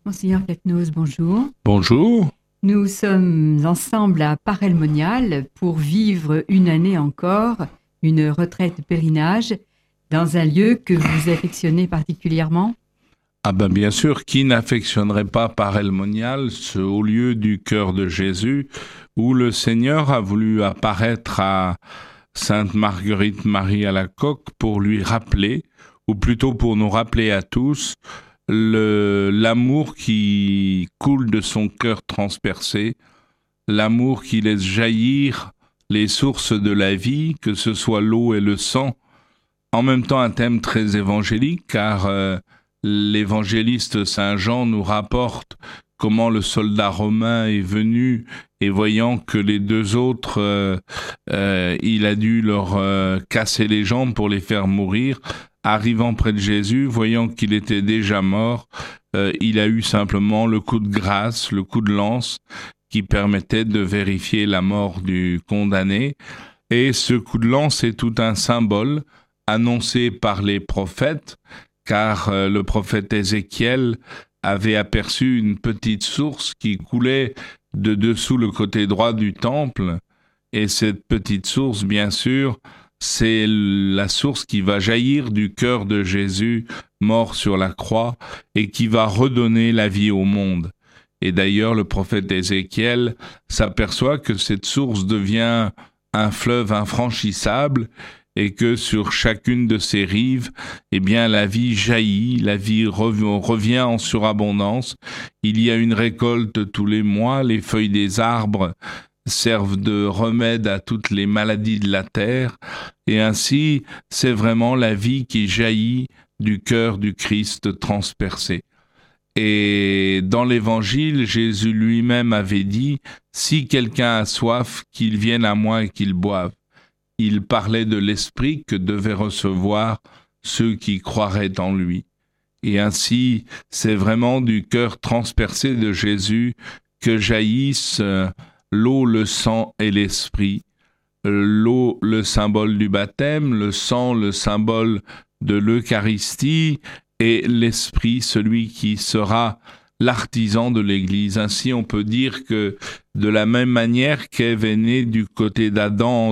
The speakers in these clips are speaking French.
Monseigneur Quatnos, bonjour. Bonjour. Nous sommes ensemble à Paray-le-Monial pour vivre une année encore une retraite de pèlerinage dans un lieu que vous affectionnez particulièrement. Ah ben bien sûr, qui n'affectionnerait pas Paray-le-Monial, ce haut lieu du cœur de Jésus, où le Seigneur a voulu apparaître à Sainte Marguerite Marie Alacoque pour lui rappeler, ou plutôt pour nous rappeler à tous, l'amour qui coule de son cœur transpercé, l'amour qui laisse jaillir les sources de la vie, que ce soit l'eau et le sang. En même temps, un thème très évangélique, car l'évangéliste Saint Jean nous rapporte comment le soldat romain est venu et voyant que les deux autres, il a dû leur casser les jambes pour les faire mourir. Arrivant près de Jésus, voyant qu'il était déjà mort, il a eu simplement le coup de grâce, le coup de lance qui permettait de vérifier la mort du condamné. Et ce coup de lance est tout un symbole annoncé par les prophètes, car le prophète Ézéchiel avait aperçu une petite source qui coulait de dessous le côté droit du temple, et cette petite source, bien sûr, c'est la source qui va jaillir du cœur de Jésus mort sur la croix et qui va redonner la vie au monde. Et d'ailleurs, le prophète Ézéchiel s'aperçoit que cette source devient un fleuve infranchissable et que sur chacune de ses rives, eh bien, la vie jaillit, la vie revient en surabondance. Il y a une récolte tous les mois, les feuilles des arbres servent de remède à toutes les maladies de la terre, et ainsi, c'est vraiment la vie qui jaillit du cœur du Christ transpercé. Et dans l'Évangile, Jésus lui-même avait dit « Si quelqu'un a soif, qu'il vienne à moi et qu'il boive ». Il parlait de l'Esprit que devaient recevoir ceux qui croiraient en lui. Et ainsi, c'est vraiment du cœur transpercé de Jésus que jaillissent l'eau, le sang et l'Esprit. L'eau, le symbole du baptême, le sang, le symbole de l'Eucharistie, et l'Esprit, celui qui sera l'artisan de l'Église. Ainsi, on peut dire que de la même manière qu'Ève est née du côté d'Adam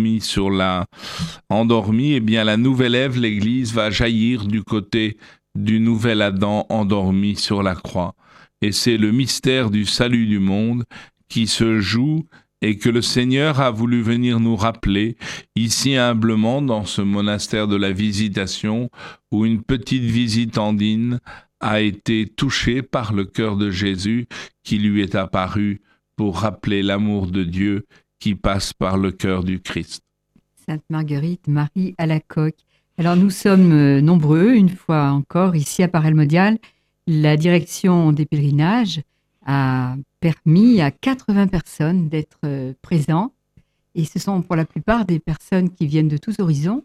endormi, eh bien la nouvelle Ève, l'Église, va jaillir du côté du nouvel Adam endormi sur la croix. Et c'est le mystère du salut du monde qui se joue et que le Seigneur a voulu venir nous rappeler, ici humblement dans ce monastère de la Visitation, où une petite visitandine a été touchée par le cœur de Jésus qui lui est apparu pour rappeler l'amour de Dieu qui passe par le cœur du Christ. Sainte Marguerite Marie Alacoque. Alors nous sommes nombreux, une fois encore, ici à Paray-le-Monial. La direction des pèlerinages a permis à 80 personnes d'être présents. Et ce sont pour la plupart des personnes qui viennent de tous horizons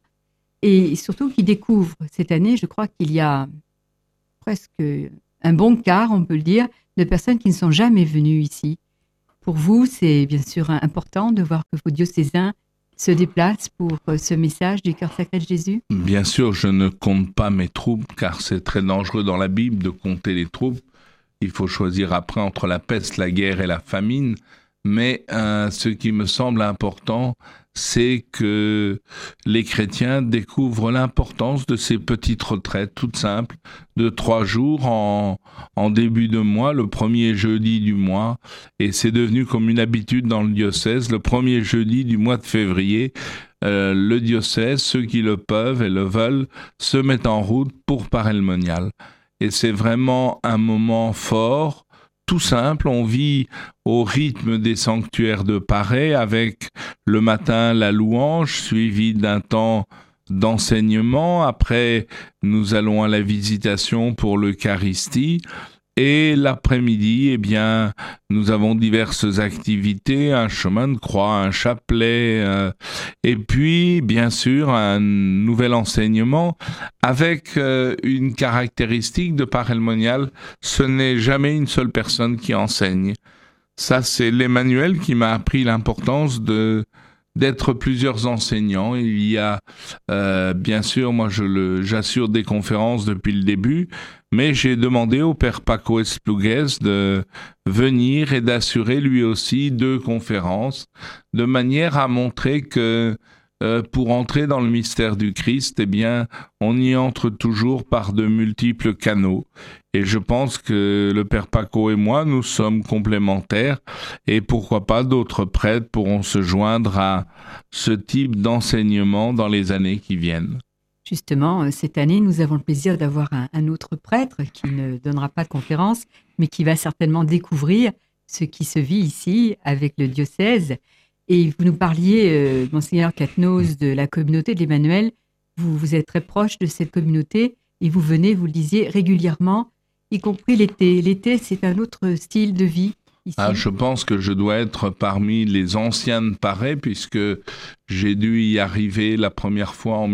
et surtout qui découvrent. Cette année, je crois qu'il y a presque un bon quart, on peut le dire, de personnes qui ne sont jamais venues ici. Pour vous, c'est bien sûr important de voir que vos diocésains se déplacent pour ce message du cœur sacré de Jésus. Bien sûr, je ne compte pas mes troupes, car c'est très dangereux dans la Bible de compter les troupes. Il faut choisir après entre la peste, la guerre et la famine. Mais ce qui me semble important, c'est que les chrétiens découvrent l'importance de ces petites retraites toutes simples de 3 jours en début de mois, le premier jeudi du mois. Et c'est devenu comme une habitude dans le diocèse, le premier jeudi du mois de février. Le diocèse, ceux qui le peuvent et le veulent, se mettent en route pour Paray-le-Monial. Et c'est vraiment un moment fort, tout simple. On vit au rythme des sanctuaires de Paray avec le matin la louange suivie d'un temps d'enseignement. Après, nous allons à la Visitation pour l'Eucharistie. Et l'après-midi, eh bien, nous avons diverses activités, un chemin de croix, un chapelet, et puis, bien sûr, un nouvel enseignement avec une caractéristique de Paray-le-Monial, ce n'est jamais une seule personne qui enseigne. Ça, c'est l'Emmanuel qui m'a appris l'importance d'être plusieurs enseignants. Il y a, bien sûr, moi j'assure des conférences depuis le début, mais j'ai demandé au père Paco Esplugues de venir et d'assurer lui aussi 2 conférences, de manière à montrer que pour entrer dans le mystère du Christ, eh bien, on y entre toujours par de multiples canaux. Et je pense que le père Paco et moi, nous sommes complémentaires et pourquoi pas d'autres prêtres pourront se joindre à ce type d'enseignement dans les années qui viennent. Justement, cette année, nous avons le plaisir d'avoir un autre prêtre qui ne donnera pas de conférence, mais qui va certainement découvrir ce qui se vit ici avec le diocèse. Et vous nous parliez, Monseigneur Catnos, de la communauté de l'Emmanuel. Vous êtes très proche de cette communauté et vous venez, vous le disiez, régulièrement, y compris l'été. L'été, c'est un autre style de vie ici. Je pense que je dois être parmi les anciens de Paray, puisque j'ai dû y arriver la première fois en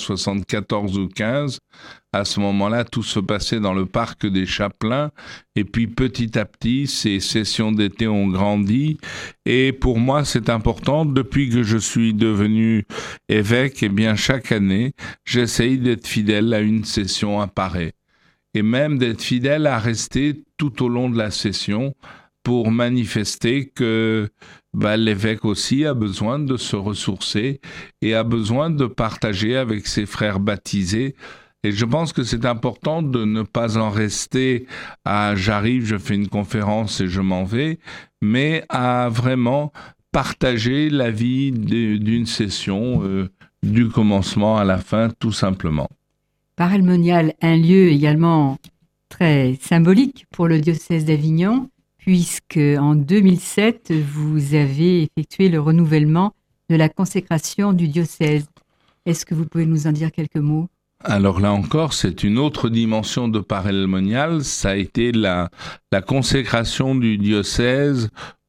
1974 ou 15. À ce moment-là, tout se passait dans le parc des Chapelains. Et puis, petit à petit, ces sessions d'été ont grandi. Et pour moi, c'est important. Depuis que je suis devenu évêque, eh bien, chaque année, j'essaye d'être fidèle à une session à Paray. Et même d'être fidèle à rester tout au long de la session pour manifester que l'évêque aussi a besoin de se ressourcer et a besoin de partager avec ses frères baptisés. Et je pense que c'est important de ne pas en rester à « j'arrive, je fais une conférence et je m'en vais », mais à vraiment partager la vie d'une session du commencement à la fin, tout simplement. Paray le Monial, un lieu également très symbolique pour le diocèse d'Avignon, puisque en 2007, vous avez effectué le renouvellement de la consécration du diocèse. Est-ce que vous pouvez nous en dire quelques mots ? Alors là encore, c'est une autre dimension de Paray le Monial. Ça a été la consécration du diocèse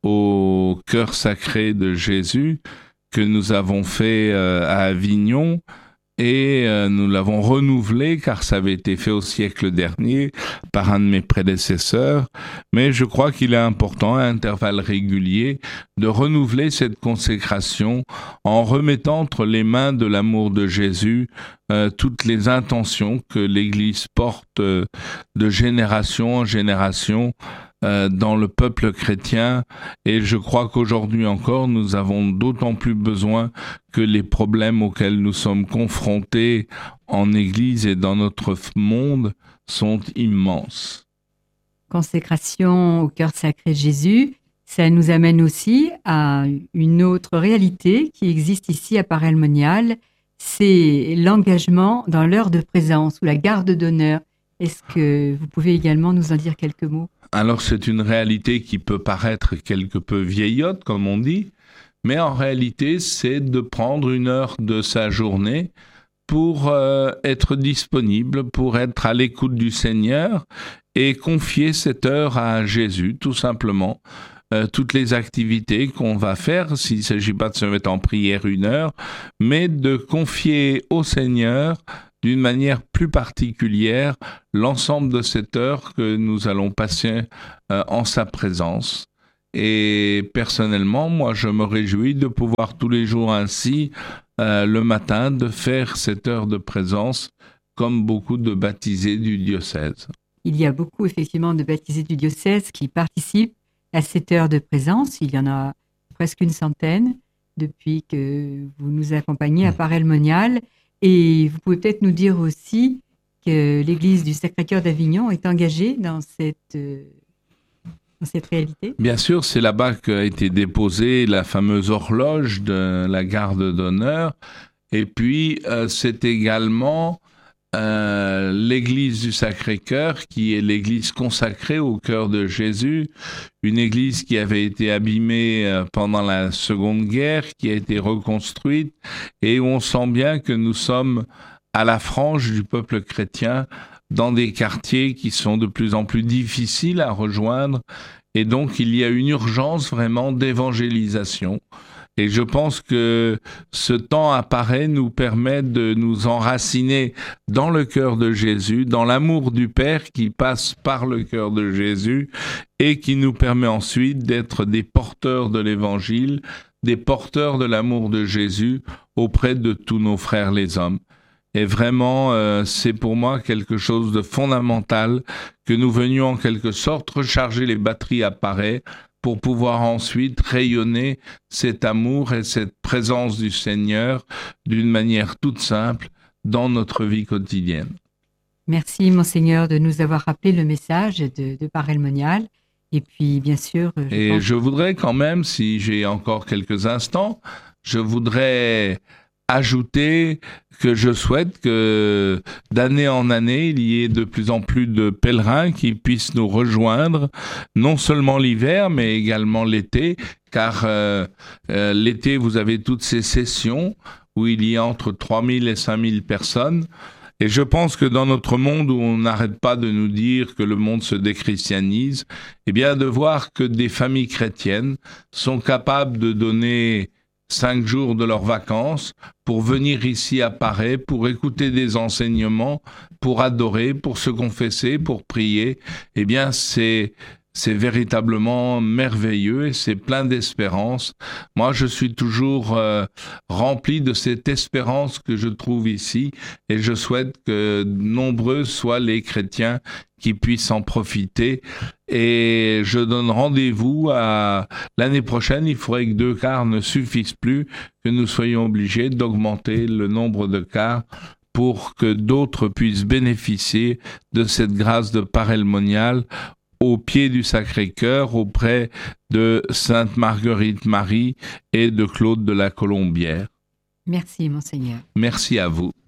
au cœur sacré de Jésus que nous avons fait à Avignon. Et nous l'avons renouvelé car ça avait été fait au siècle dernier par un de mes prédécesseurs. Mais je crois qu'il est important, à intervalles réguliers, de renouveler cette consécration en remettant entre les mains de l'amour de Jésus toutes les intentions que l'Église porte de génération en génération dans le peuple chrétien, et je crois qu'aujourd'hui encore nous avons d'autant plus besoin que les problèmes auxquels nous sommes confrontés en Église et dans notre monde sont immenses. Consécration au cœur sacré de Jésus, ça nous amène aussi à une autre réalité qui existe ici à Paray le Monial, c'est l'engagement dans l'heure de présence ou la garde d'honneur. Est-ce que vous pouvez également nous en dire quelques mots ? Alors c'est une réalité qui peut paraître quelque peu vieillotte, comme on dit, mais en réalité c'est de prendre une heure de sa journée pour être disponible, pour être à l'écoute du Seigneur et confier cette heure à Jésus, tout simplement. Toutes les activités qu'on va faire, s'il ne s'agit pas de se mettre en prière 1 heure, mais de confier au Seigneur d'une manière plus particulière l'ensemble de cette heure que nous allons passer en sa présence. Et personnellement, moi, je me réjouis de pouvoir tous les jours ainsi, le matin, de faire cette heure de présence comme beaucoup de baptisés du diocèse. Il y a beaucoup, effectivement, de baptisés du diocèse qui participent à cette heure de présence. Il y en a presque 100 depuis que vous nous accompagnez à Paray le Monial. Et vous pouvez peut-être nous dire aussi que l'Église du Sacré-Cœur d'Avignon est engagée dans cette réalité. Bien sûr, c'est là-bas qu'a été déposée la fameuse horloge de la garde d'honneur. Et puis, c'est également l'Église du Sacré-Cœur, qui est l'Église consacrée au cœur de Jésus, une Église qui avait été abîmée pendant la Seconde Guerre, qui a été reconstruite, et où on sent bien que nous sommes à la frange du peuple chrétien, dans des quartiers qui sont de plus en plus difficiles à rejoindre, et donc il y a une urgence vraiment d'évangélisation. Et je pense que ce temps à Paray nous permet de nous enraciner dans le cœur de Jésus, dans l'amour du Père qui passe par le cœur de Jésus et qui nous permet ensuite d'être des porteurs de l'Évangile, des porteurs de l'amour de Jésus auprès de tous nos frères les hommes. Et vraiment, c'est pour moi quelque chose de fondamental que nous venions en quelque sorte recharger les batteries à Paray pour pouvoir ensuite rayonner cet amour et cette présence du Seigneur d'une manière toute simple dans notre vie quotidienne. Merci, Monseigneur, de nous avoir rappelé le message de Paray-le-Monial. Et puis, bien sûr... Je voudrais quand même, si j'ai encore quelques instants, je voudrais ajouter que je souhaite que d'année en année, il y ait de plus en plus de pèlerins qui puissent nous rejoindre, non seulement l'hiver, mais également l'été, car l'été, vous avez toutes ces sessions où il y a entre 3000 et 5000 personnes. Et je pense que dans notre monde où on n'arrête pas de nous dire que le monde se déchristianise, eh bien de voir que des familles chrétiennes sont capables de donner 5 jours de leurs vacances pour venir ici à Paray, pour écouter des enseignements, pour adorer, pour se confesser, pour prier, eh bien c'est véritablement merveilleux et c'est plein d'espérance. Moi, je suis toujours rempli de cette espérance que je trouve ici et je souhaite que nombreux soient les chrétiens qui puissent en profiter. Et je donne rendez-vous à l'année prochaine. Il faudrait que 2 quarts ne suffisent plus, que nous soyons obligés d'augmenter le nombre de quarts pour que d'autres puissent bénéficier de cette grâce de Paray-le-Monial au pied du Sacré-Cœur, auprès de Sainte Marguerite Marie et de Claude de la Colombière. Merci, Monseigneur. Merci à vous.